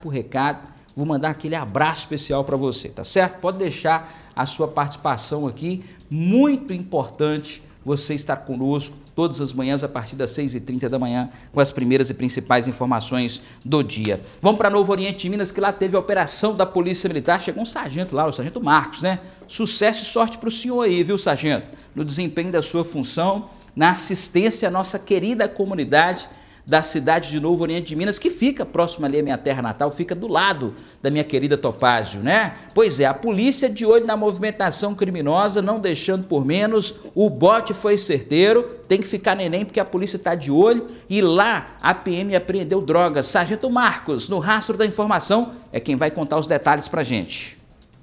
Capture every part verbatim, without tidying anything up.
o recado, vou mandar aquele abraço especial para você, tá certo? Pode deixar a sua participação aqui, muito importante você estar conosco todas as manhãs a partir das seis e trinta da manhã com as primeiras e principais informações do dia. Vamos para Novo Oriente de Minas, que lá teve a operação da Polícia Militar, chegou um sargento lá, o sargento Marcos, né? Sucesso e sorte para o senhor aí, viu, sargento? No desempenho da sua função, na assistência à nossa querida comunidade da cidade de Novo Oriente de Minas, que fica próximo ali à minha terra natal, fica do lado da minha querida Topázio, né? Pois é, a polícia de olho na movimentação criminosa, não deixando por menos, o bote foi certeiro, tem que ficar neném porque a polícia está de olho e lá a P M apreendeu drogas. Sargento Marcos, no rastro da informação, é quem vai contar os detalhes pra gente.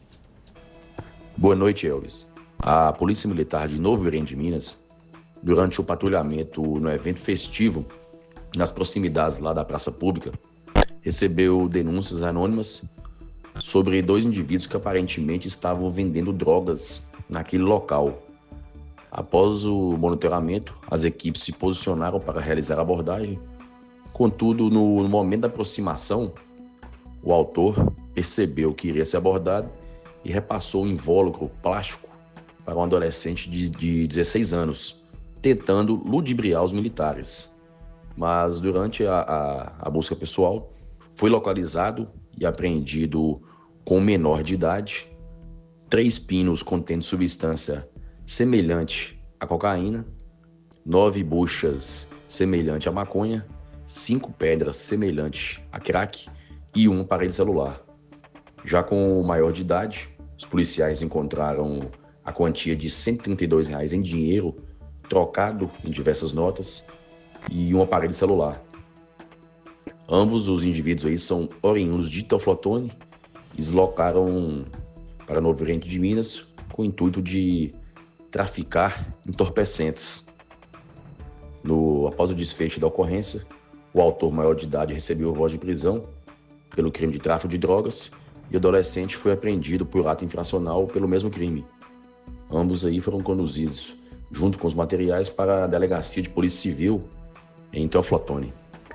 Boa noite, Elvis. A Polícia Militar de Novo Oriente de Minas, durante o patrulhamento no evento festivo, nas proximidades lá da praça pública, recebeu denúncias anônimas sobre dois indivíduos que aparentemente estavam vendendo drogas naquele local. Após o monitoramento, as equipes se posicionaram para realizar a abordagem. Contudo, no momento da aproximação, o autor percebeu que iria ser abordado e repassou um invólucro plástico para um adolescente de, de dezesseis anos, tentando ludibriar os militares. Mas durante a, a, a busca pessoal, foi localizado e apreendido com um menor de idade três pinos contendo substância semelhante à cocaína, nove buchas semelhante à maconha, cinco pedras semelhantes a crack e um aparelho celular. Já com o maior de idade, os policiais encontraram a quantia de cento e trinta e dois reais em dinheiro trocado em diversas notas e um aparelho celular. Ambos os indivíduos aí são oriundos de Teoflotone e deslocaram para Novo Oriente de Minas com o intuito de traficar entorpecentes. No, após o desfecho da ocorrência, o autor maior de idade recebeu voz de prisão pelo crime de tráfico de drogas e o adolescente foi apreendido por ato infracional pelo mesmo crime. Ambos aí foram conduzidos, junto com os materiais, para a Delegacia de Polícia Civil em Teoflotone.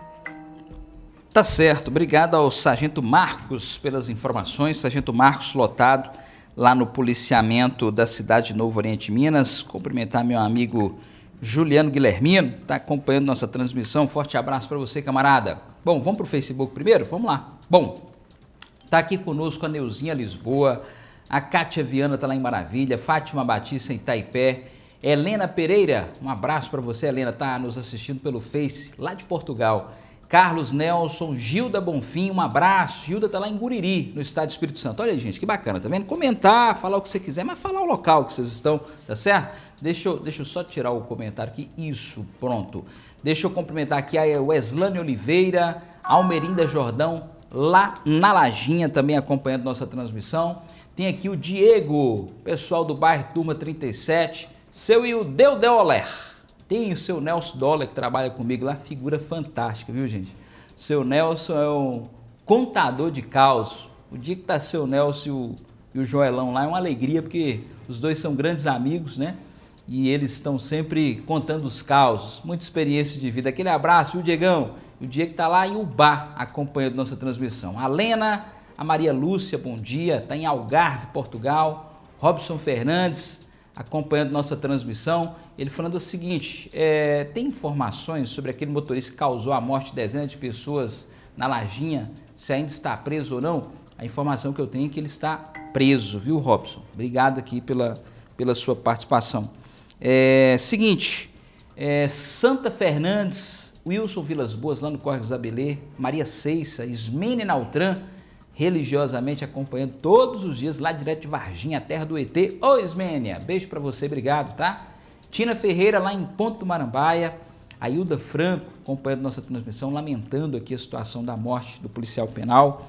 Tá certo, obrigado ao sargento Marcos pelas informações, sargento Marcos lotado lá no policiamento da cidade de Novo Oriente de Minas. Cumprimentar meu amigo Juliano Guilhermino, tá acompanhando nossa transmissão, forte abraço para você, camarada. Bom, vamos pro Facebook primeiro? Vamos lá. Bom, tá aqui conosco a Neuzinha Lisboa, a Kátia Viana tá lá em Maravilha, Fátima Batista em Itaipé, Helena Pereira, um abraço para você, Helena, tá nos assistindo pelo Face, lá de Portugal. Carlos Nelson, Gilda Bonfim, um abraço. Gilda tá lá em Guriri, no estado do Espírito Santo. Olha aí, gente, que bacana, tá vendo? Comentar, falar o que você quiser, mas falar o local que vocês estão, tá certo? Deixa eu, deixa eu só tirar o comentário aqui, isso, pronto. Deixa eu cumprimentar aqui a Weslane Oliveira, Almerinda Jordão, lá na Lajinha, também acompanhando nossa transmissão. Tem aqui o Diego, pessoal do bairro Turma trinta e sete, seu Ildeu Deoler, tem o seu Nelson Doller que trabalha comigo lá, figura fantástica, viu, gente? Seu Nelson é um contador de caos. O dia que tá seu Nelson e o, e o Joelão lá é uma alegria, porque os dois são grandes amigos, né? E eles estão sempre contando os causos, muita experiência de vida. Aquele abraço, viu, Diegão? O Diego tá lá em Ubá, acompanhando nossa transmissão. A Lena, a Maria Lúcia, bom dia, tá em Algarve, Portugal. Robson Fernandes, acompanhando nossa transmissão, ele falando o seguinte, é, tem informações sobre aquele motorista que causou a morte de dezenas de pessoas na Lajinha, se ainda está preso ou não? A informação que eu tenho é que ele está preso, viu, Robson? Obrigado aqui pela, pela sua participação. É, seguinte, é, Santa Fernandes, Wilson Vilas Boas, lá no Córrego Zabelê, Maria Ceissa, Ismene Nautran, religiosamente acompanhando todos os dias, lá direto de Varginha, a terra do E T. Ô Ismênia, beijo pra você, obrigado, tá? Tina Ferreira, lá em Ponto do Marambaia, a Hilda Franco, acompanhando nossa transmissão, lamentando aqui a situação da morte do policial penal.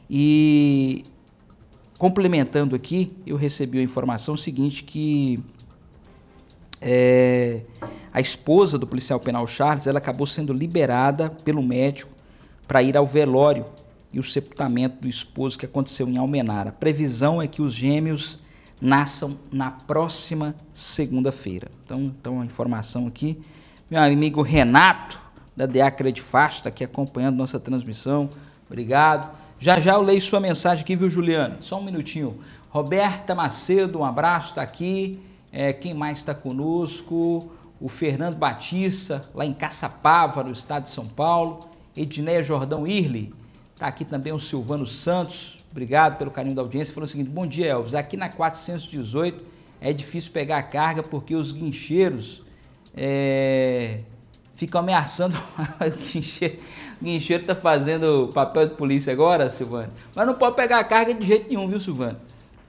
E complementando aqui, eu recebi a informação seguinte, que é, a esposa do policial penal Charles, ela acabou sendo liberada pelo médico para ir ao velório e o sepultamento do esposo que aconteceu em Almenara. A previsão é que os gêmeos nasçam na próxima segunda-feira. Então, então, a informação aqui. Meu amigo Renato, da D A Credifácil, está aqui acompanhando nossa transmissão. Obrigado. Já já eu leio sua mensagem aqui, viu, Juliano? Só um minutinho. Roberta Macedo, um abraço, está aqui. É, quem mais está conosco? O Fernando Batista, lá em Caçapava, no estado de São Paulo. Edneia Jordão Irli, está aqui também o Silvano Santos, obrigado pelo carinho da audiência. Falou o seguinte: bom dia, Elvis, aqui na quatrocentos e dezoito é difícil pegar a carga porque os guincheiros é, ficam ameaçando. O guincheiro, guincheiro está fazendo papel de polícia agora, Silvano, mas não pode pegar a carga de jeito nenhum, viu, Silvano?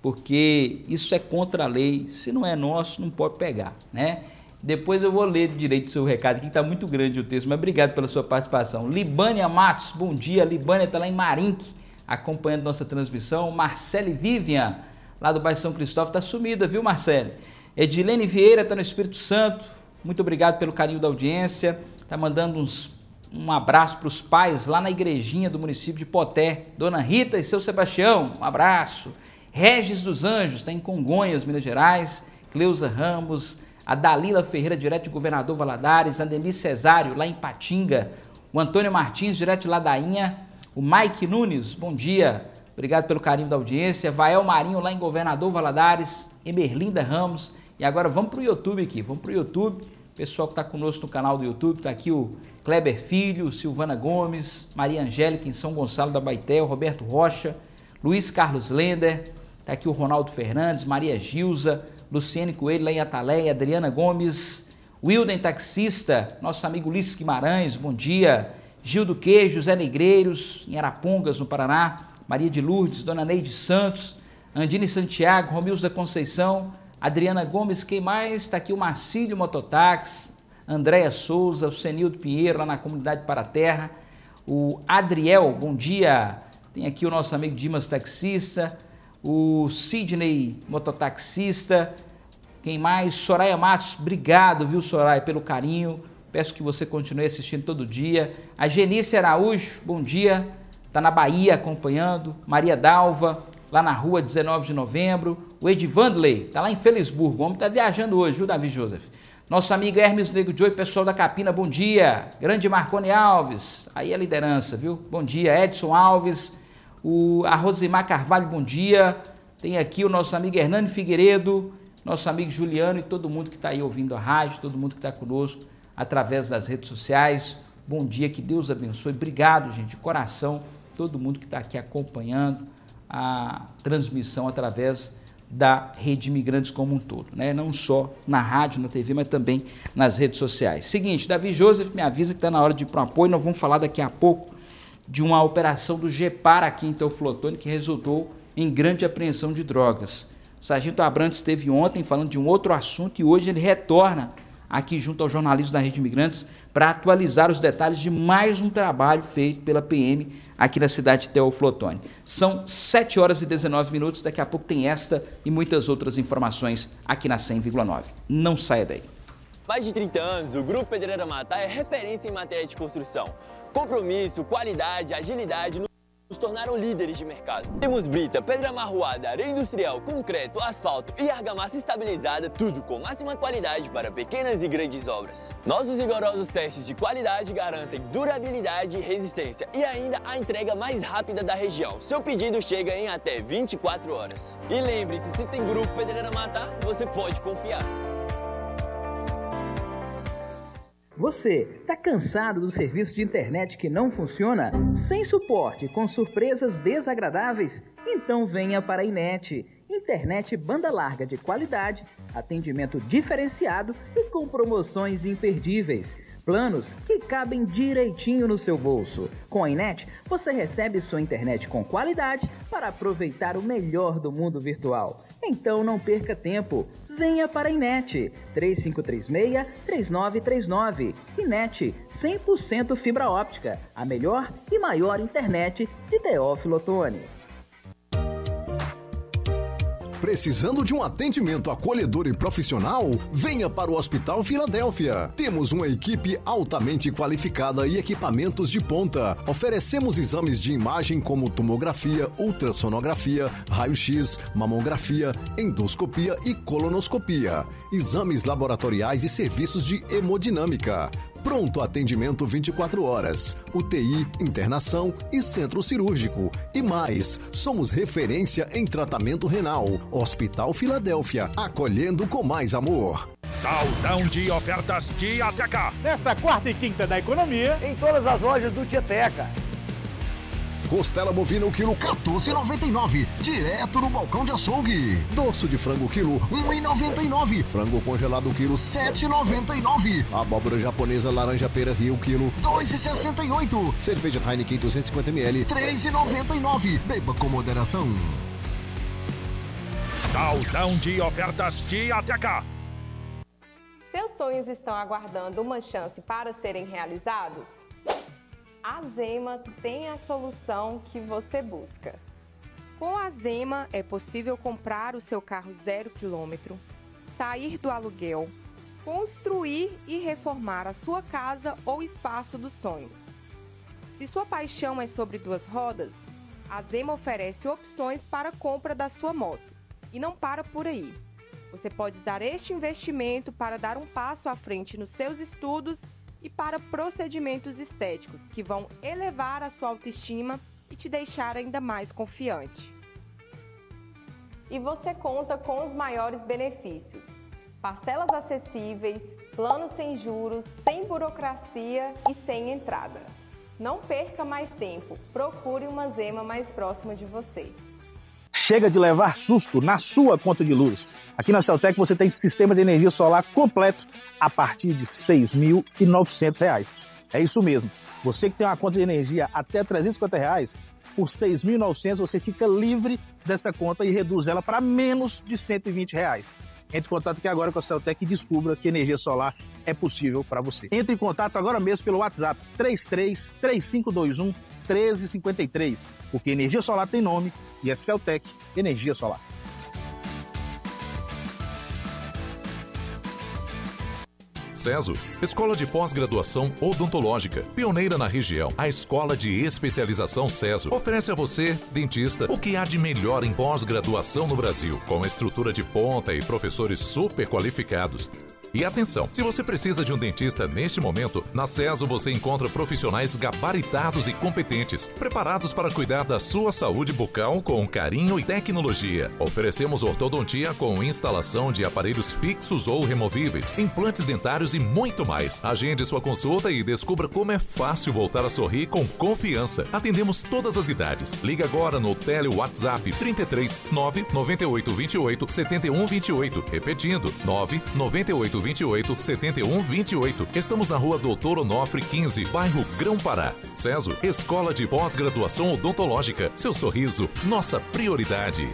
Porque isso é contra a lei, se não é nosso, não pode pegar, né? Depois eu vou ler direito o seu recado aqui, que está muito grande o texto, mas obrigado pela sua participação. Libânia Matos, bom dia. Libânia está lá em Marinque, acompanhando nossa transmissão. Marcele Vivian, lá do bairro São Cristóvão, está sumida, viu, Marcele? Edilene Vieira está no Espírito Santo, muito obrigado pelo carinho da audiência. Está mandando uns, um abraço para os pais lá na igrejinha do município de Poté. Dona Rita e seu Sebastião, um abraço. Regis dos Anjos, está em Congonhas, Minas Gerais. Cleusa Ramos, a Dalila Ferreira, direto de Governador Valadares, Ademir Cesário, lá em Patinga, o Antônio Martins, direto de Ladainha, o Mike Nunes, bom dia, obrigado pelo carinho da audiência, Vael Marinho, lá em Governador Valadares, Emerlinda Ramos, e agora vamos para o YouTube aqui, vamos para o YouTube, pessoal que está conosco no canal do YouTube, está aqui o Kleber Filho, Silvana Gomes, Maria Angélica em São Gonçalo da Baeté, o Roberto Rocha, Luiz Carlos Lender, está aqui o Ronaldo Fernandes, Maria Gilza, Luciene Coelho, lá em Ataleia, Adriana Gomes, Wilden Taxista, nosso amigo Ulisses Guimarães, bom dia, Gildo Queijo, José Negreiros, em Arapongas, no Paraná, Maria de Lourdes, Dona Neide Santos, Andine Santiago, Romilza Conceição, Adriana Gomes, quem mais? Está aqui o Marcílio Mototáxi, Andréia Souza, o Senildo Pinheiro, lá na comunidade Paraterra, o Adriel, bom dia, tem aqui o nosso amigo Dimas Taxista, o Sidney Mototaxista, quem mais? Soraya Matos, obrigado, viu, Soraya, pelo carinho, peço que você continue assistindo todo dia. A Genice Araújo, bom dia, está na Bahia acompanhando. Maria Dalva, lá na rua dezenove de novembro. O Ed Vandley, está lá em Felisburgo, o homem está viajando hoje, viu, Davi Joseph? Nosso amigo Hermes Nego Joy, pessoal da Capina, bom dia. Grande Marcone Alves, aí a liderança, viu? Bom dia, Edson Alves. O, a Rosimar Carvalho, bom dia. Tem aqui o nosso amigo Hernani Figueiredo, nosso amigo Juliano e todo mundo que está aí ouvindo a rádio, todo mundo que está conosco através das redes sociais. Bom dia, que Deus abençoe. Obrigado, gente, de coração, todo mundo que está aqui acompanhando a transmissão através da Rede Imigrantes como um todo, né? Não só na rádio, na T V, mas também nas redes sociais. Seguinte, Davi Joseph me avisa que está na hora de ir para o apoio, nós vamos falar daqui a pouco de uma operação do GEPAR aqui em Teoflotone que resultou em grande apreensão de drogas. Sargento Abrantes esteve ontem falando de um outro assunto e hoje ele retorna aqui junto ao jornalismo da Rede Imigrantes para atualizar os detalhes de mais um trabalho feito pela P M aqui na cidade de Teoflotone. São sete horas e dezenove minutos, daqui a pouco tem esta e muitas outras informações aqui na cem vírgula nove. Não saia daí. Mais de trinta anos, o Grupo Pedreira Matar é referência em matéria de construção. Compromisso, qualidade, agilidade nos tornaram líderes de mercado. Temos brita, pedra amarroada, areia industrial, concreto, asfalto e argamassa estabilizada, tudo com máxima qualidade para pequenas e grandes obras. Nossos rigorosos testes de qualidade garantem durabilidade e resistência e ainda a entrega mais rápida da região. Seu pedido chega em até vinte e quatro horas. E lembre-se, se tem Grupo Pedreira Matar, você pode confiar. Você está cansado do serviço de internet que não funciona? Sem suporte, com surpresas desagradáveis? Então venha para a Inet. Internet banda larga de qualidade, atendimento diferenciado e com promoções imperdíveis. Planos que cabem direitinho no seu bolso. Com a Inet, você recebe sua internet com qualidade para aproveitar o melhor do mundo virtual. Então não perca tempo. Venha para a Inet. três cinco três seis, três nove três nove. Inet, cem por cento fibra óptica. A melhor e maior internet de Teófilo-Otoni. Precisando de um atendimento acolhedor e profissional? Venha para o Hospital Filadélfia. Temos uma equipe altamente qualificada e equipamentos de ponta. Oferecemos exames de imagem como tomografia, ultrassonografia, raio-x, mamografia, endoscopia e colonoscopia. Exames laboratoriais e serviços de hemodinâmica. Pronto atendimento vinte e quatro horas. U T I, internação e centro cirúrgico. E mais, somos referência em tratamento renal. Hospital Filadélfia, acolhendo com mais amor. Saldão de ofertas Tieteca. Nesta quarta e quinta da economia, em todas as lojas do Tieteca. Costela bovina o quilo quatorze reais e noventa e nove centavos, direto no balcão de açougue. Dorso de frango quilo um real e noventa e nove centavos. Frango congelado quilo sete reais e noventa e nove centavos. Abóbora japonesa laranja pera Rio quilo dois reais e sessenta e oito centavos. Cerveja Heineken duzentos e cinquenta mililitros três reais e noventa e nove centavos. Beba com moderação. Saldão de ofertas Tieteca. Seus sonhos estão aguardando uma chance para serem realizados? A Zema tem a solução que você busca. Com a Zema é possível comprar o seu carro zero quilômetro, sair do aluguel, construir e reformar a sua casa ou espaço dos sonhos. Se sua paixão é sobre duas rodas, a Zema oferece opções para a compra da sua moto. E não para por aí. Você pode usar este investimento para dar um passo à frente nos seus estudos e para procedimentos estéticos que vão elevar a sua autoestima e te deixar ainda mais confiante. E você conta com os maiores benefícios: parcelas acessíveis, planos sem juros, sem burocracia e sem entrada. Não perca mais tempo, procure uma Zema mais próxima de você. Chega de levar susto na sua conta de luz. Aqui na Celtec você tem sistema de energia solar completo a partir de seis mil e novecentos reais. É isso mesmo. Você que tem uma conta de energia até trezentos e cinquenta reais, por seis mil e novecentos você fica livre dessa conta e reduz ela para menos de cento e vinte reais. Entre em contato aqui agora com a Celtec e descubra que energia solar é possível para você. Entre em contato agora mesmo pelo WhatsApp três três três cinco dois um um três cinco três, porque energia solar tem nome e é Celtec Energia Solar. CESO, Escola de Pós-Graduação Odontológica, pioneira na região. A Escola de Especialização CESO oferece a você, dentista, o que há de melhor em pós-graduação no Brasil, com estrutura de ponta e professores super qualificados. E atenção, se você precisa de um dentista neste momento, na CESO você encontra profissionais gabaritados e competentes, preparados para cuidar da sua saúde bucal com carinho e tecnologia. Oferecemos ortodontia com instalação de aparelhos fixos ou removíveis, implantes dentários e muito mais. Agende sua consulta e descubra como é fácil voltar a sorrir com confiança. Atendemos todas as idades. Liga agora no Tele WhatsApp trinta e três, nove nove oito dois oito, sete um dois oito, repetindo, nove nove oito dois oito, sete um dois oito. Estamos na rua Doutor Onofre quinze, bairro Grão-Pará. CESO, Escola de Pós-Graduação Odontológica. Seu sorriso, nossa prioridade.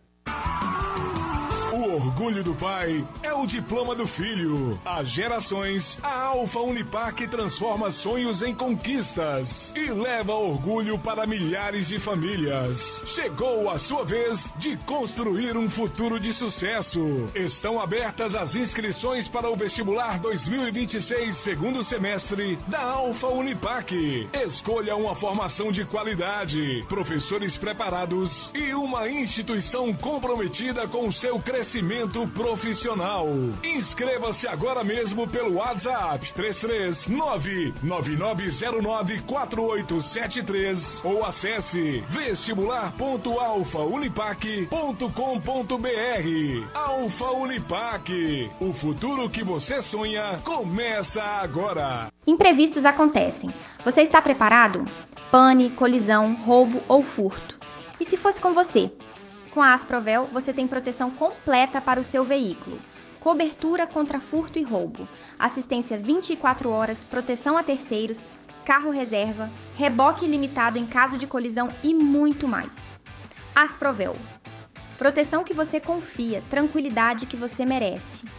O orgulho do pai é o diploma do filho. Há gerações, a Alfa Unipac transforma sonhos em conquistas e leva orgulho para milhares de famílias. Chegou a sua vez de construir um futuro de sucesso. Estão abertas as inscrições para o vestibular dois mil e vinte e seis, segundo semestre da Alfa Unipac. Escolha uma formação de qualidade, professores preparados e uma instituição comprometida com o seu crescimento profissional. Inscreva-se agora mesmo pelo WhatsApp três três nove nove nove zero nove quatro oito sete três ou acesse vestibular ponto alfa unipac ponto com ponto br. Alfa Unipac, o futuro que você sonha começa agora. Imprevistos acontecem. Você está preparado? Pane, colisão, roubo ou furto. E se fosse com você? Com a Asprovel, você tem proteção completa para o seu veículo. Cobertura contra furto e roubo, assistência vinte e quatro horas, proteção a terceiros, carro reserva, reboque limitado em caso de colisão e muito mais. Asprovel. Proteção que você confia, tranquilidade que você merece.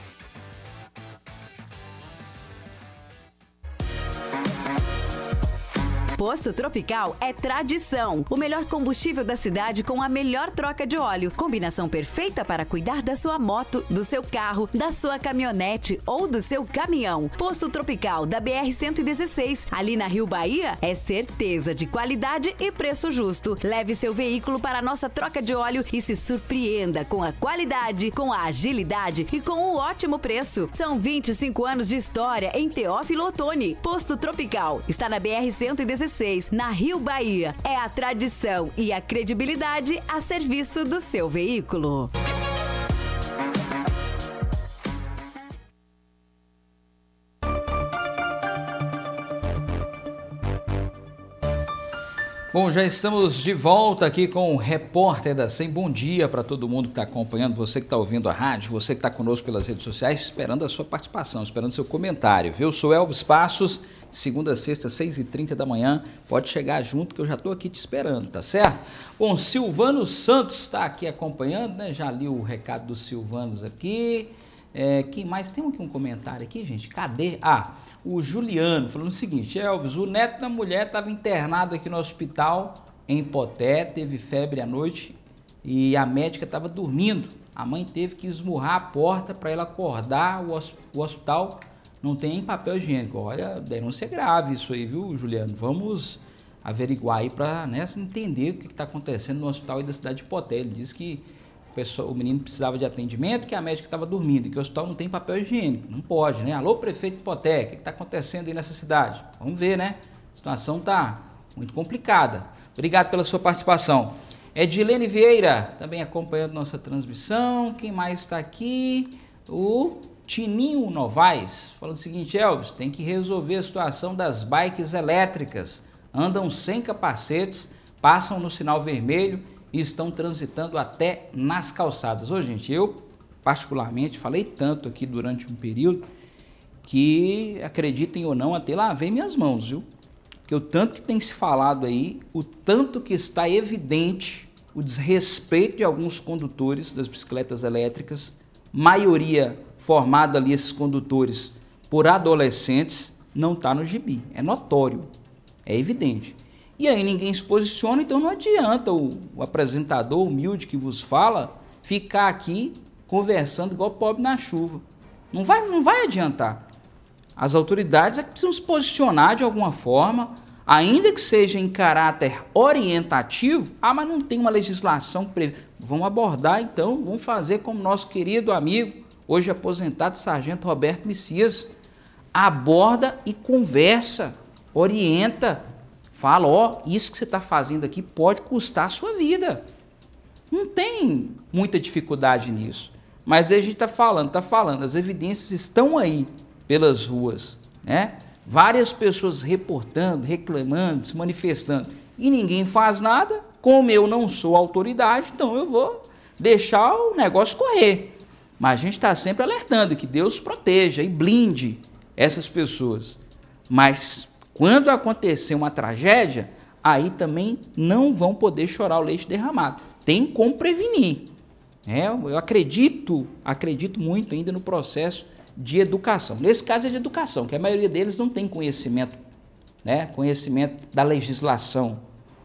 Posto Tropical é tradição. O melhor combustível da cidade com a melhor troca de óleo. Combinação perfeita para cuidar da sua moto, do seu carro, da sua caminhonete ou do seu caminhão. Posto Tropical da B R cento e dezesseis, ali na Rio Bahia, é certeza de qualidade e preço justo. Leve seu veículo para a nossa troca de óleo e se surpreenda com a qualidade, com a agilidade e com o ótimo preço. São vinte e cinco anos de história em Teófilo Otoni. Posto Tropical está na B R cento e dezesseis, na Rio Bahia. É a tradição e a credibilidade a serviço do seu veículo. Bom, já estamos de volta aqui com o Repórter da cem. Bom dia para todo mundo que está acompanhando, você que está ouvindo a rádio, você que está conosco pelas redes sociais, esperando a sua participação, esperando seu comentário, viu? Eu sou Elvis Passos, segunda a sexta, seis e trinta da manhã, pode chegar junto que eu já estou aqui te esperando, tá certo? Bom, Silvano Santos está aqui acompanhando, né? Já li o recado dos Silvanos aqui. É, quem mais? Tem aqui um comentário aqui, gente. Cadê? Ah, o Juliano falando o seguinte: Elvis, o neto da mulher estava internado aqui no hospital em Poté, teve febre à noite e a médica estava dormindo. A mãe teve que esmurrar a porta para ela acordar. O, o hospital não tem nem papel higiênico. Olha, denúncia é grave isso aí, viu, Juliano? Vamos averiguar aí para, né, entender o que está acontecendo no hospital aí da cidade de Poté. Ele disse que o menino precisava de atendimento, que a médica estava dormindo e que o hospital não tem papel higiênico. Não pode, né? Alô, prefeito de Poté, o que está acontecendo aí nessa cidade? Vamos ver, né? A situação está muito complicada. Obrigado pela sua participação. Edilene Vieira, também acompanhando nossa transmissão. Quem mais está aqui? O Tininho Novaes, falando o seguinte: Elvis, tem que resolver a situação das bikes elétricas. Andam sem capacetes, passam no sinal vermelho e estão transitando até nas calçadas. Ô, gente, eu particularmente falei tanto aqui durante um período que, acreditem ou não, até lavei minhas mãos, viu? Porque o tanto que tem se falado aí, o tanto que está evidente o desrespeito de alguns condutores das bicicletas elétricas, maioria formada ali, esses condutores, por adolescentes, não está no gibi. É notório, é evidente. E aí ninguém se posiciona, então não adianta o, o apresentador humilde que vos fala ficar aqui conversando igual pobre na chuva. Não vai, não vai adiantar. As autoridades é que precisam se posicionar de alguma forma, ainda que seja em caráter orientativo. Ah, mas não tem uma legislação prevista. Vamos abordar então, vamos fazer como nosso querido amigo, hoje aposentado, Sargento Roberto Messias, aborda e conversa, orienta. Fala, ó, isso que você está fazendo aqui pode custar a sua vida. Não tem muita dificuldade nisso. Mas a gente está falando, está falando, as evidências estão aí pelas ruas, né? Várias pessoas reportando, reclamando, se manifestando, e ninguém faz nada. Como eu não sou autoridade, então eu vou deixar o negócio correr. Mas a gente está sempre alertando que Deus proteja e blinde essas pessoas. Mas quando acontecer uma tragédia, aí também não vão poder chorar o leite derramado. Tem como prevenir. É, eu acredito, acredito muito ainda no processo de educação. Nesse caso é de educação, que a maioria deles não tem conhecimento, né? Conhecimento da legislação,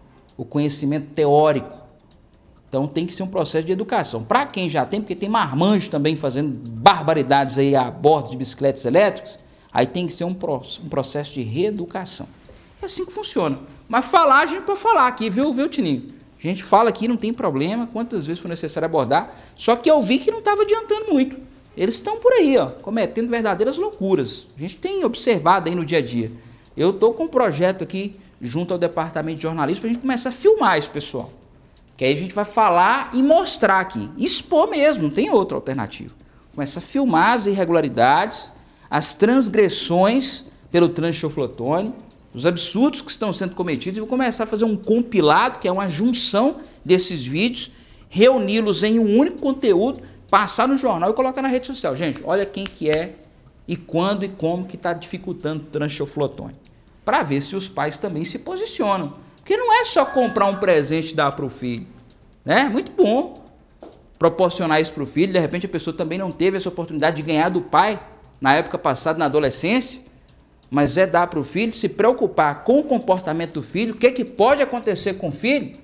o conhecimento teórico. Então tem que ser um processo de educação. Para quem já tem, porque tem marmanjo também fazendo barbaridades aí a bordo de bicicletas elétricas, aí tem que ser um, um processo de reeducação. É assim que funciona. Mas falar, a gente pode falar aqui, viu, viu, Tininho? A gente fala aqui, não tem problema, quantas vezes for necessário abordar, só que eu vi que não estava adiantando muito. Eles estão por aí, ó, cometendo verdadeiras loucuras. A gente tem observado aí no dia a dia. Eu estou com um projeto aqui, junto ao departamento de jornalismo, para a gente começar a filmar esse pessoal. Que aí a gente vai falar e mostrar aqui, expor mesmo, não tem outra alternativa. Começa a filmar as irregularidades, as transgressões pelo trânsito Teoflotone, os absurdos que estão sendo cometidos, e vou começar a fazer um compilado, que é uma junção desses vídeos, reuni-los em um único conteúdo, passar no jornal e colocar na rede social. Gente, olha quem que é e quando e como que está dificultando o trânsito Teoflotone, para ver se os pais também se posicionam. Porque não é só comprar um presente e dar para o filho, né? Muito bom proporcionar isso para o filho, de repente a pessoa também não teve essa oportunidade de ganhar do pai, na época passada, na adolescência, mas é dar para o filho, se preocupar com o comportamento do filho, o que, que pode acontecer com o filho,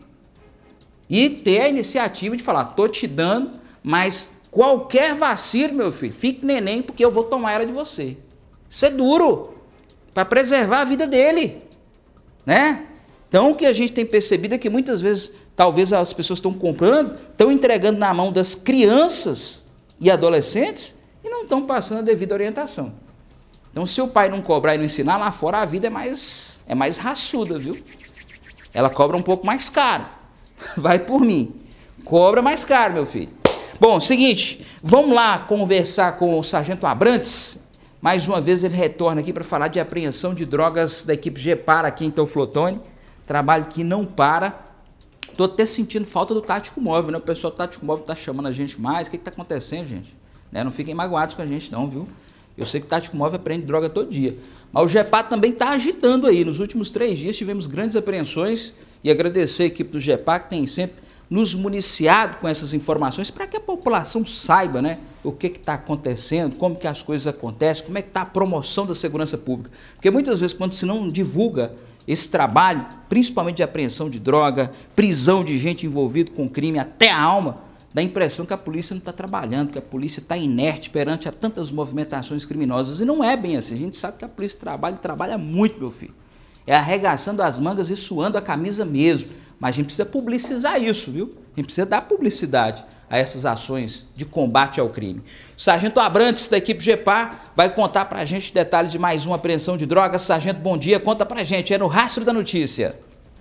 e ter a iniciativa de falar, tô te dando, mas qualquer vacilo, meu filho, fique neném, porque eu vou tomar ela de você. Isso é duro, para preservar a vida dele, né? Então, o que a gente tem percebido é que muitas vezes, talvez as pessoas estão comprando, estão entregando na mão das crianças e adolescentes e não estão passando a devida orientação. Então, se o pai não cobrar e não ensinar, lá fora a vida é mais, é mais raçuda, viu? Ela cobra um pouco mais caro. Vai por mim. Cobra mais caro, meu filho. Bom, seguinte, vamos lá conversar com o Sargento Abrantes. Mais uma vez ele retorna aqui para falar de apreensão de drogas da equipe GEPAR aqui em Teoflotone. Trabalho que não para. Estou até sentindo falta do Tático Móvel, né? O pessoal do Tático Móvel está chamando a gente mais. O que está acontecendo, gente? Né? Não fiquem magoados com a gente não, viu? Eu sei que o Tático Móvel apreende droga todo dia. Mas o GEPAR também está agitando aí. Nos últimos três dias tivemos grandes apreensões e agradecer a equipe do GEPAR que tem sempre nos municiado com essas informações para que a população saiba, né, o que está acontecendo, como que as coisas acontecem, como é que está a promoção da segurança pública. Porque muitas vezes quando se não divulga esse trabalho, principalmente de apreensão de droga, prisão de gente envolvida com crime até a alma, dá a impressão que a polícia não está trabalhando, que a polícia está inerte perante a tantas movimentações criminosas. E não é bem assim. A gente sabe que a polícia trabalha e trabalha muito, meu filho. É arregaçando as mangas e suando a camisa mesmo. Mas a gente precisa publicizar isso, viu? A gente precisa dar publicidade a essas ações de combate ao crime. O Sargento Abrantes, da equipe GEPAR, vai contar para a gente detalhes de mais uma apreensão de drogas. Sargento, bom dia. Conta para a gente. É no Rastro da Notícia.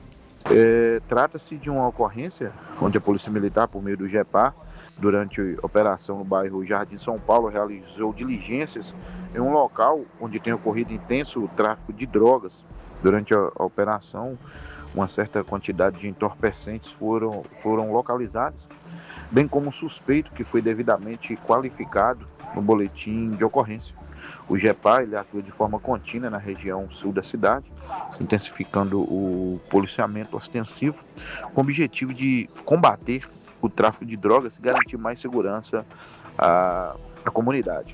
É, trata-se de uma ocorrência onde a Polícia Militar, por meio do GEPAR, durante a operação no bairro Jardim São Paulo, realizou diligências em um local onde tem ocorrido intenso tráfico de drogas. Durante a, a operação, uma certa quantidade de entorpecentes foram, foram localizados, bem como um suspeito que foi devidamente qualificado no boletim de ocorrência. O GEPAR ele atua de forma contínua na região sul da cidade, intensificando o policiamento ostensivo, com o objetivo de combater o tráfico de drogas e garantir mais segurança à, à comunidade.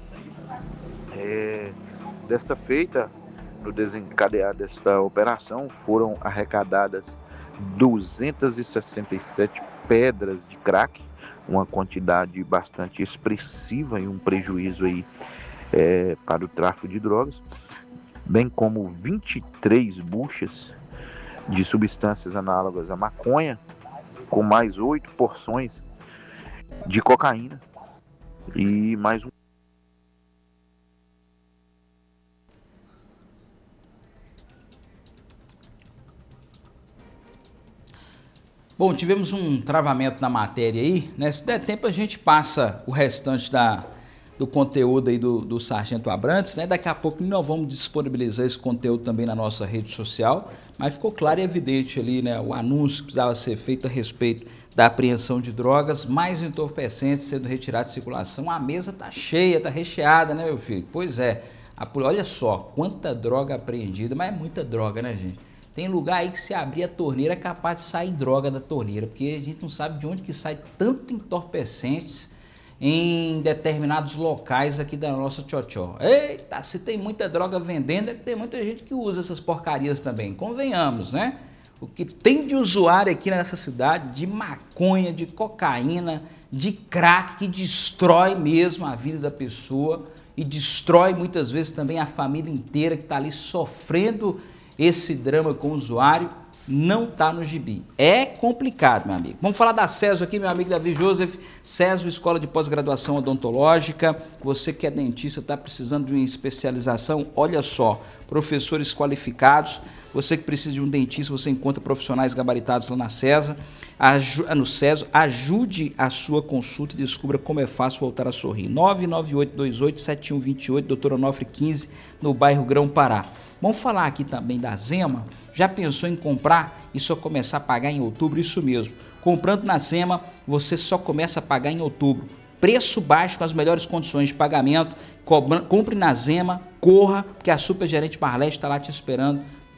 É, desta feita, no desencadear desta operação, foram arrecadadas duzentas e sessenta e sete pedras de crack, uma quantidade bastante expressiva e um prejuízo aí, é, para o tráfico de drogas, bem como vinte e três buchas de substâncias análogas à maconha, com mais oito porções de cocaína e mais um. Bom, tivemos um travamento na matéria aí, né? Se der tempo a gente passa o restante da, do conteúdo aí do, do Sargento Abrantes, né? Daqui a pouco nós vamos disponibilizar esse conteúdo também na nossa rede social, mas ficou claro e evidente ali, né? O anúncio que precisava ser feito a respeito da apreensão de drogas, mais entorpecentes sendo retirados de circulação. A mesa tá cheia, tá recheada, né, meu filho? Pois é, a, olha só, quanta droga apreendida, mas é muita droga, né, gente? Tem lugar aí que se abrir a torneira é capaz de sair droga da torneira, porque a gente não sabe de onde que sai tanto entorpecentes em determinados locais aqui da nossa tchotchó. Eita, se tem muita droga vendendo, é que tem muita gente que usa essas porcarias também, convenhamos, né? O que tem de usuário aqui nessa cidade, de maconha, de cocaína, de crack, que destrói mesmo a vida da pessoa e destrói muitas vezes também a família inteira que está ali sofrendo esse drama com o usuário, não está no gibi. É complicado, meu amigo. Vamos falar da CESO aqui, meu amigo Davi Joseph. CESO, Escola de Pós-Graduação Odontológica. Você que é dentista, está precisando de uma especialização, olha só, professores qualificados. Você que precisa de um dentista, você encontra profissionais gabaritados lá na CESO. No CESO, ajude a sua consulta e descubra como é fácil voltar a sorrir. nove nove oito dois oito sete um dois oito, doutor Onofre quinze, no bairro Grão-Pará. Vamos falar aqui também da Zema. Já pensou em comprar e só começar a pagar em outubro? Isso mesmo. Comprando na Zema, você só começa a pagar em outubro. Preço baixo com as melhores condições de pagamento. Compre na Zema, corra, porque a Supergerente Marlete está lá te esperando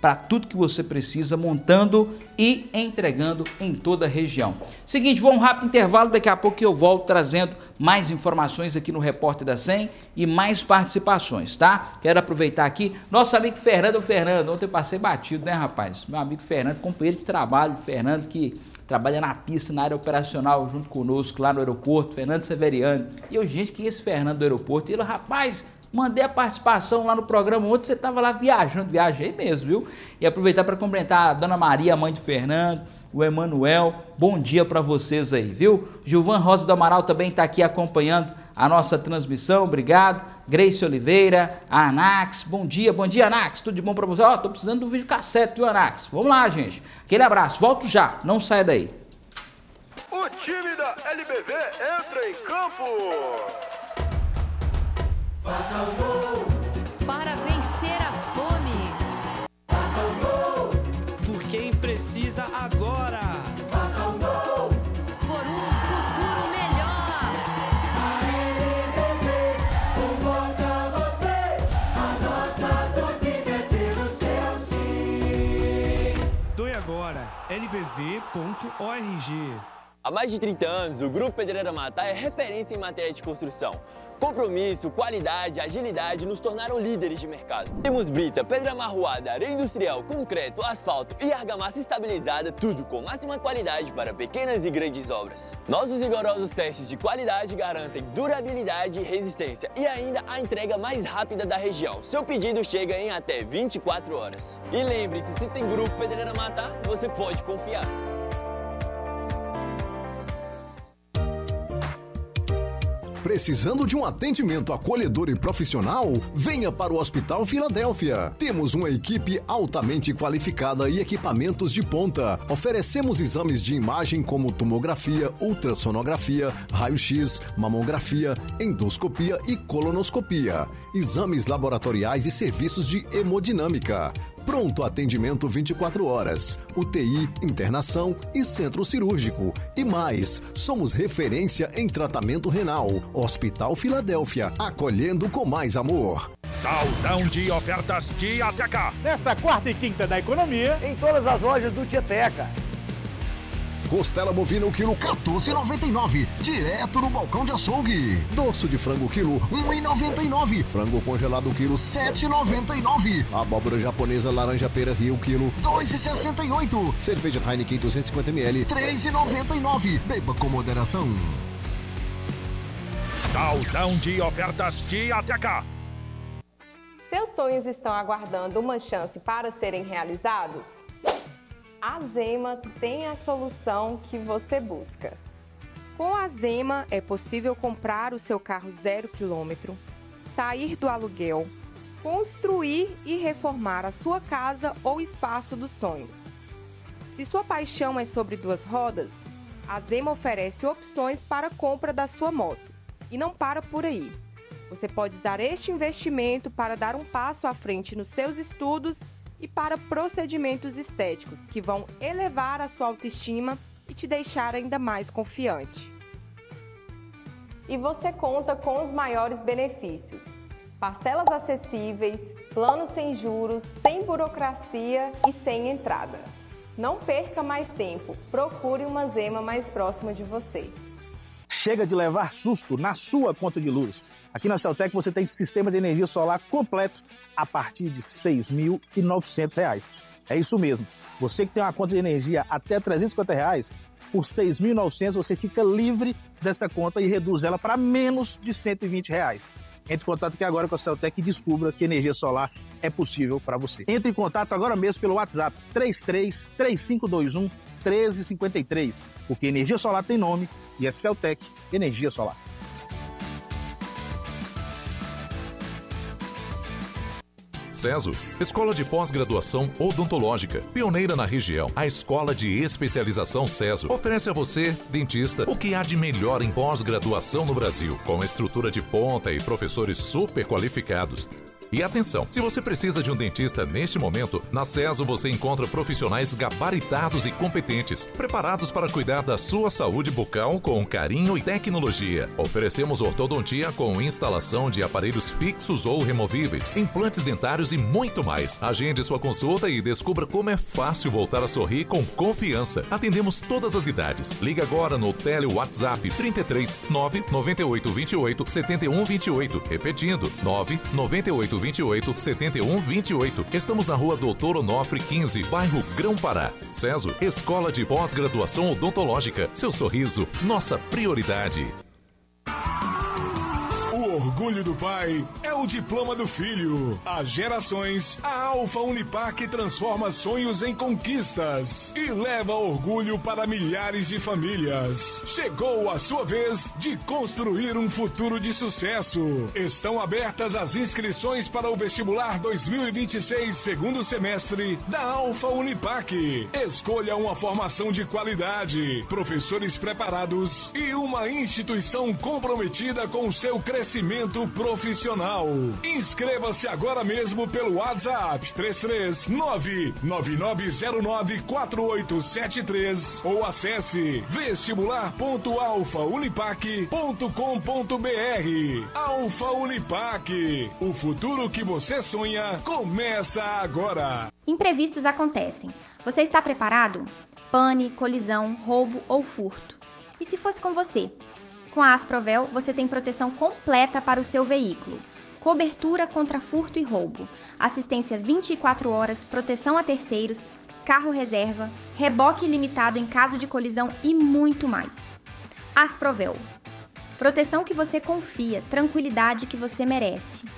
para tudo que você precisa, montando e entregando em toda a região. Seguinte, vou um rápido intervalo, daqui a pouco eu volto trazendo mais informações aqui no Repórter da cem e mais participações, tá? Quero aproveitar aqui, nosso amigo Fernando, Fernando, ontem eu passei batido, né, rapaz? Meu amigo Fernando, companheiro de trabalho, Fernando que trabalha na pista, na área operacional, junto conosco lá no aeroporto, Fernando Severiano. E eu, gente, que é esse Fernando do aeroporto? E ele, rapaz, mandei a participação lá no programa ontem, você estava lá viajando, viajei mesmo, viu? E aproveitar para cumprimentar a Dona Maria, a mãe de Fernando, o Emanuel, bom dia para vocês aí, viu? Gilvan Rosa do Amaral também está aqui acompanhando a nossa transmissão, obrigado. Grace Oliveira, a Anax, bom dia, bom dia Anax, tudo de bom para você? Ó, tô precisando do vídeo cassete, viu Anax? Vamos lá, gente. Aquele abraço, volto já, não saia daí. O time da L B V entra em campo. Faça um gol para vencer a fome. Faça um gol por quem precisa agora. Faça um gol por um futuro melhor. A L B V convoca você. A nossa torcida é pelo seu sim. Doe agora L B V ponto org. Há mais de trinta anos, o Grupo Pedreira Matar é referência em matéria de construção. Compromisso, qualidade, agilidade nos tornaram líderes de mercado. Temos brita, pedra amarroada, areia industrial, concreto, asfalto e argamassa estabilizada, tudo com máxima qualidade para pequenas e grandes obras. Nossos rigorosos testes de qualidade garantem durabilidade e resistência e ainda a entrega mais rápida da região. Seu pedido chega em até vinte e quatro horas. E lembre-se, se tem Grupo Pedreira Matar, você pode confiar. Precisando de um atendimento acolhedor e profissional? Venha para o Hospital Filadélfia. Temos uma equipe altamente qualificada e equipamentos de ponta. Oferecemos exames de imagem como tomografia, ultrassonografia, raio-x, mamografia, endoscopia e colonoscopia. Exames laboratoriais e serviços de hemodinâmica. Pronto atendimento vinte e quatro horas, U T I, internação e centro cirúrgico. E mais, somos referência em tratamento renal. Hospital Filadélfia, acolhendo com mais amor. Saldão de ofertas Tieteca. Nesta quarta e quinta da economia, em todas as lojas do Tieteca. Costela bovina o quilo quatorze reais e noventa e nove centavos, direto no balcão de açougue. Dorso de frango quilo um real e noventa e nove centavos. Frango congelado quilo sete reais e noventa e nove centavos. Abóbora japonesa laranja pera Rio quilo dois reais e sessenta e oito centavos. Cerveja Heineken duzentos e cinquenta mililitros três reais e noventa e nove centavos. Beba com moderação. Saldão de ofertas Tieteca. Seus sonhos estão aguardando uma chance para serem realizados? A Zema tem a solução que você busca. Com a Zema é possível comprar o seu carro zero quilômetro, sair do aluguel, construir e reformar a sua casa ou espaço dos sonhos. Se sua paixão é sobre duas rodas, a Zema oferece opções para a compra da sua moto. E não para por aí. Você pode usar este investimento para dar um passo à frente nos seus estudos e para procedimentos estéticos que vão elevar a sua autoestima e te deixar ainda mais confiante. E você conta com os maiores benefícios: parcelas acessíveis, planos sem juros, sem burocracia e sem entrada. Não perca mais tempo, procure uma Zema mais próxima de você. Chega de levar susto na sua conta de luz. Aqui na Celtec você tem sistema de energia solar completo a partir de seis mil e novecentos reais. É isso mesmo. Você que tem uma conta de energia até trezentos e cinquenta reais, por seis mil e novecentos você fica livre dessa conta e reduz ela para menos de cento e vinte reais. Entre em contato aqui agora com a Celtec e descubra que energia solar é possível para você. Entre em contato agora mesmo pelo WhatsApp três três três cinco dois um um três cinco três, porque energia solar tem nome e é Celtec Energia Solar. Ceso, Escola de Pós-Graduação Odontológica, pioneira na região. A Escola de Especialização Ceso oferece a você, dentista, o que há de melhor em pós-graduação no Brasil, com estrutura de ponta e professores super qualificados. E atenção, se você precisa de um dentista neste momento, na Ceso você encontra profissionais gabaritados e competentes, preparados para cuidar da sua saúde bucal com carinho e tecnologia. Oferecemos ortodontia com instalação de aparelhos fixos ou removíveis, implantes dentários e muito mais. Agende sua consulta e descubra como é fácil voltar a sorrir com confiança. Atendemos todas as idades. Liga agora no Tele WhatsApp trinta e três, nove nove oito dois oito, sete um dois oito. Repetindo, nove nove oito dois oito, sete um dois oito. Estamos na rua Doutor Onofre quinze, bairro Grão-Pará. Ceso, Escola de Pós-Graduação Odontológica. Seu sorriso, nossa prioridade. O orgulho do pai é o diploma do filho. Há gerações, a Alfa Unipac transforma sonhos em conquistas e leva orgulho para milhares de famílias. Chegou a sua vez de construir um futuro de sucesso. Estão abertas as inscrições para o vestibular dois mil e vinte e seis, segundo semestre da Alfa Unipac. Escolha uma formação de qualidade, professores preparados e uma instituição comprometida com o seu crescimento profissional. Inscreva-se agora mesmo pelo WhatsApp três três nove, nove nove zero nove, quatro oito sete três ou acesse vestibular ponto alfa unipac ponto com ponto br. Alfa Unipac, o futuro que você sonha começa agora. Imprevistos acontecem. Você está preparado? Pane, colisão, roubo ou furto. E se fosse com você? Com a Asprovel, você tem proteção completa para o seu veículo. Cobertura contra furto e roubo, assistência vinte e quatro horas, proteção a terceiros, carro reserva, reboque ilimitado em caso de colisão e muito mais. Asprovel. Proteção que você confia, tranquilidade que você merece.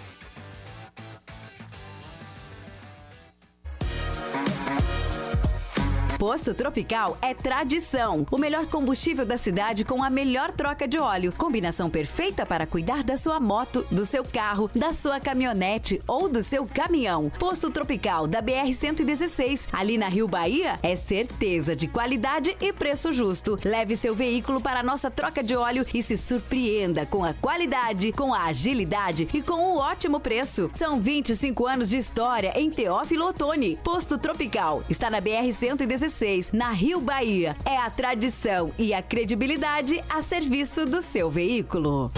Posto Tropical é tradição. O melhor combustível da cidade com a melhor troca de óleo. Combinação perfeita para cuidar da sua moto, do seu carro, da sua caminhonete ou do seu caminhão. Posto Tropical da B R cento e dezesseis, ali na Rio Bahia, é certeza de qualidade e preço justo. Leve seu veículo para a nossa troca de óleo e se surpreenda com a qualidade, com a agilidade e com o ótimo preço. São vinte e cinco anos de história em Teófilo Otoni. Posto Tropical está na B R cento e dezesseis, na Rio Bahia. É a tradição e a credibilidade a serviço do seu veículo.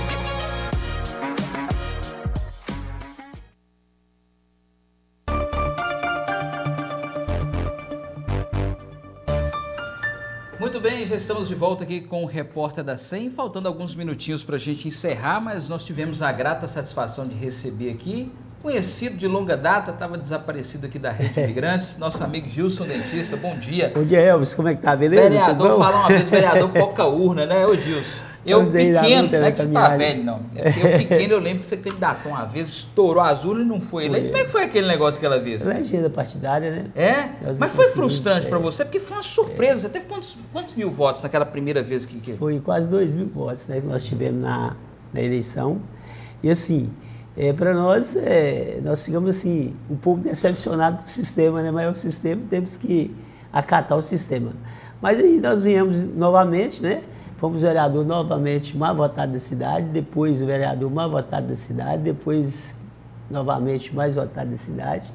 Muito bem, já estamos de volta aqui com o Repórter da cem, faltando alguns minutinhos para a gente encerrar, mas nós tivemos a grata satisfação de receber aqui conhecido de longa data, estava desaparecido aqui da Rede Imigrantes, nosso amigo Gilson Dentista, bom dia. Bom dia, Elvis, como é que tá, beleza? Vereador, falar uma vez, vereador Poca Urna, né, ô Gilson? Eu pequeno, não é que você tá velho, não. É porque eu pequeno, eu lembro que você candidatou uma vez, estourou azul e não foi eleito. Como é que foi aquele negócio aquela vez? Legenda partidária, né? É? Mas foi frustrante para você, porque foi uma surpresa. Você teve quantos, quantos mil votos naquela primeira vez que... que... Foi quase dois mil votos, né, que nós tivemos na, na eleição. E assim, é, para nós, é, nós ficamos assim, um pouco decepcionados com o sistema, né? Mas é o sistema, temos que acatar o sistema. Mas aí nós viemos novamente, né? Fomos o vereador novamente mais votado da cidade, depois o vereador mais votado da cidade, depois novamente mais votado da cidade.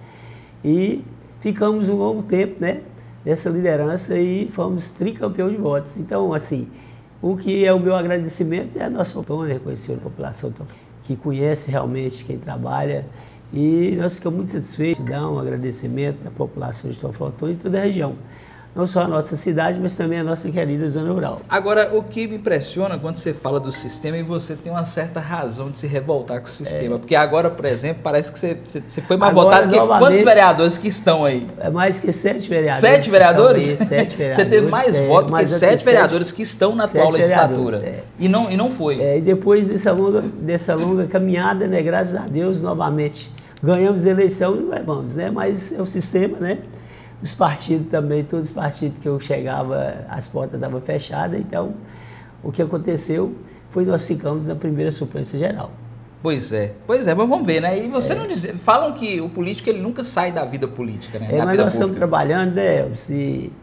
E ficamos um longo tempo, né, nessa liderança e fomos tricampeão de votos. Então, assim, o que é o meu agradecimento é a nossa população, reconhecer a população que conhece realmente quem trabalha. E nós ficamos muito satisfeitos de dar um agradecimento à população de Teófilo e toda a região. Não só a nossa cidade, mas também a nossa querida zona rural. Agora, o que me impressiona quando você fala do sistema, e você tem uma certa razão de se revoltar com o sistema, é. Porque agora, por exemplo, parece que você, você foi mais agora, votado que quantos vereadores que estão aí? É mais que sete vereadores. Sete vereadores? Aí, sete vereadores. Você teve mais é, votos que sete vereadores que estão na atual legislatura. É. E, não, e não foi. É, e depois dessa longa, dessa longa caminhada, né, graças a Deus, novamente, ganhamos a eleição e não levamos, né? Mas é o sistema, né? Os partidos também, todos os partidos que eu chegava, as portas estavam fechadas, então o que aconteceu foi nós ficamos na primeira suplência geral. Pois é, pois é, mas vamos ver, né? E você é. não diz, falam que o político ele nunca sai da vida política, né? É, da mas vida nós pública. Estamos trabalhando, né, Elvis? E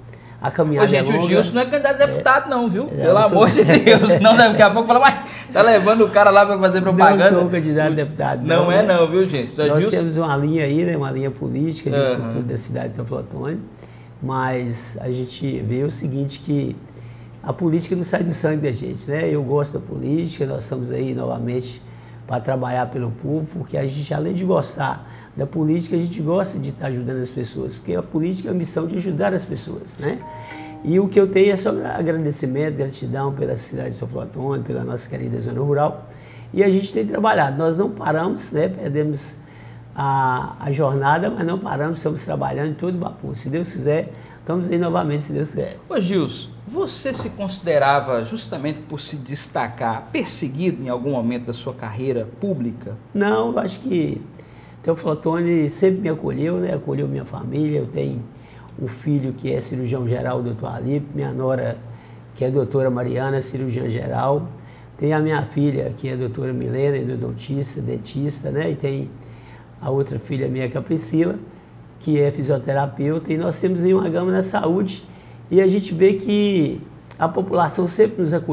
a caminhada Ô, gente, é longa. o Gilson não é candidato a deputado, é, não, viu? É, Pelo amor de Deus. Não, daqui a pouco fala, mas tá levando o cara lá para fazer propaganda. Não sou candidato a deputado. Não, não é, não, viu, gente? Nós Gilson... temos uma linha aí, né? Uma linha política de Uhum. futuro da cidade de Teoflotone, mas a gente vê o seguinte, que a política não sai do sangue da gente, né? Eu gosto da política, nós estamos aí novamente para trabalhar pelo povo, porque a gente, além de gostar da política, a gente gosta de estar ajudando as pessoas, porque a política é a missão de ajudar as pessoas, né? E o que eu tenho é só agradecimento, gratidão pela cidade de Teoflotone, pela nossa querida zona rural, e a gente tem trabalhado, nós não paramos, né? Perdemos a, a jornada, mas não paramos, estamos trabalhando em todo vapor. Se Deus quiser, estamos aí novamente, se Deus quiser. Ô Gilson, você se considerava, justamente por se destacar, perseguido em algum momento da sua carreira pública? Não, eu acho que Teoflotone sempre me acolheu, né? Acolheu minha família. Eu tenho um filho que é cirurgião geral, o doutor Alipe, minha nora, que é a doutora Mariana, cirurgiã geral. Tem a minha filha, que é a doutora Milena, endodontista, dentista, né? E tem a outra filha minha, que é a Priscila, que é fisioterapeuta. E nós temos aí uma gama na saúde, e a gente vê que a população sempre nos acolheu.